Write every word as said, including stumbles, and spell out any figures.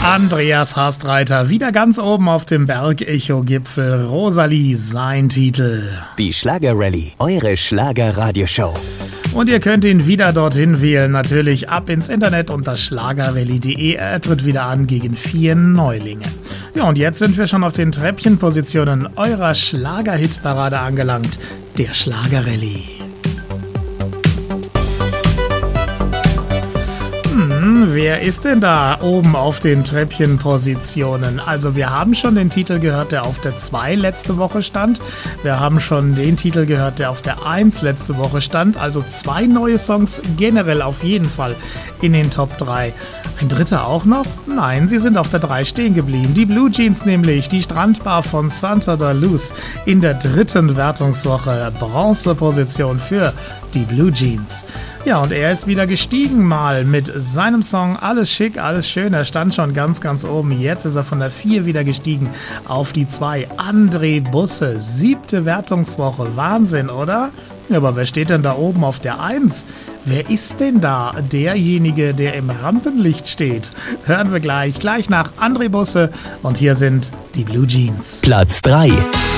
Andreas Hastreiter, wieder ganz oben auf dem Bergecho-Gipfel. Rosalie, sein Titel. Die Schlager-Rallye, eure Schlager-Radioshow. Und ihr könnt ihn wieder dorthin wählen, natürlich ab ins Internet unter schlagerrallye punkt de. Er tritt wieder an gegen vier Neulinge. Ja, und jetzt sind wir schon auf den Treppchenpositionen eurer Schlager-Hitparade angelangt, der Schlager-Rallye. Hm, wer ist denn da oben auf den Treppchenpositionen? Also wir haben schon den Titel gehört, der auf der zwei letzte Woche stand. Wir haben schon den Titel gehört, der auf der eins letzte Woche stand. Also zwei neue Songs generell auf jeden Fall in den Top drei. Ein dritter auch noch? Nein, sie sind auf der drei stehen geblieben. Die Blue Jeans nämlich, die Strandbar von Santa da Luz in der dritten Wertungswoche. Bronzeposition für die Blue Jeans. Ja, und er ist wieder gestiegen mal mit seinem Song Alles schick, alles schön. Er stand schon ganz, ganz oben. Jetzt ist er von der vier wieder gestiegen auf die zwei. André Busse, siebte Wertungswoche. Wahnsinn, oder? Ja, aber wer steht denn da oben auf der eins? Wer ist denn da derjenige, der im Rampenlicht steht? Hören wir gleich, gleich nach André Busse. Und hier sind die Blue Jeans. Platz drei.